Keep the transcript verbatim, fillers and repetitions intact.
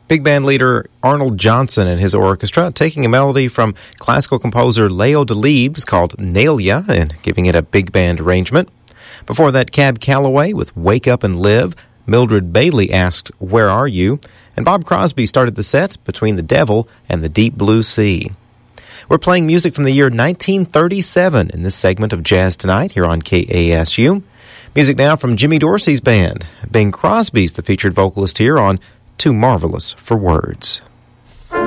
Big band leader Arnold Johnson and his orchestra taking a melody from classical composer Leo Delibes called Nail Ya and giving it a big band arrangement. Before that, Cab Calloway with Wake Up and Live. Mildred Bailey asked, Where Are You? And Bob Crosby started the set Between the Devil and the Deep Blue Sea. We're playing music from the year nineteen thirty-seven in this segment of Jazz Tonight here on K A S U. Music now from Jimmy Dorsey's band. Bing Crosby's the featured vocalist here on Too Marvelous for Words.